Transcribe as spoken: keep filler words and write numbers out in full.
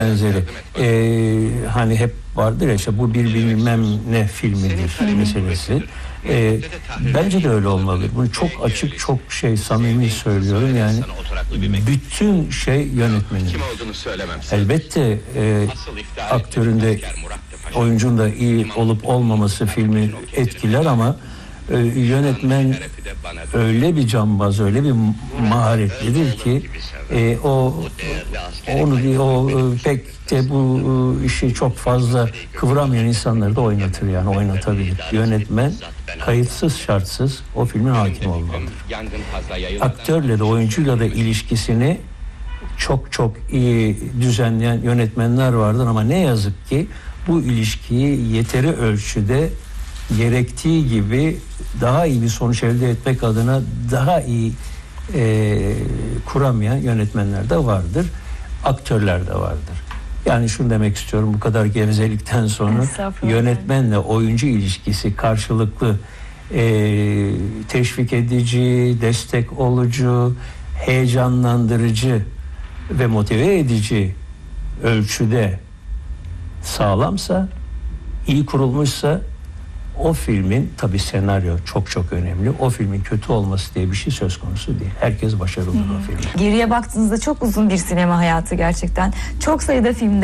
benzeri. Ee, hani hep vardır ya, işte bu bir bilmem ne filmidir meselesi. Ee, bence de öyle olmalı. Bunu çok açık, çok şey samimi söylüyorum yani. Bütün şey yönetmenin. Elbette e, aktörün de oyuncunun da iyi olup olmaması filmi etkiler ama e, yönetmen öyle bir cambaz, öyle bir maharetlidir ki e, o onu o e, pek de bu e, işi çok fazla kıvıramayan insanları da oynatır, yani oynatabilir. Yönetmen kayıtsız şartsız o filmin hakim olmalıdır. Aktörle de oyuncuyla da ilişkisini çok çok iyi düzenleyen yönetmenler vardır ama ne yazık ki bu ilişkiyi yeteri ölçüde gerektiği gibi daha iyi bir sonuç elde etmek adına daha iyi e, kuramayan yönetmenler de vardır. Aktörler de vardır. Yani şunu demek istiyorum, bu kadar gevezelikten sonra yönetmenle oyuncu ilişkisi karşılıklı e, teşvik edici, destek olucu, heyecanlandırıcı ve motive edici ölçüde sağlamsa, iyi kurulmuşsa o filmin, tabii senaryo çok çok önemli. O filmin kötü olması diye bir şey söz konusu değil. Herkes başarılı o filmde. Geriye baktığınızda çok uzun bir sinema hayatı gerçekten. Çok sayıda filmde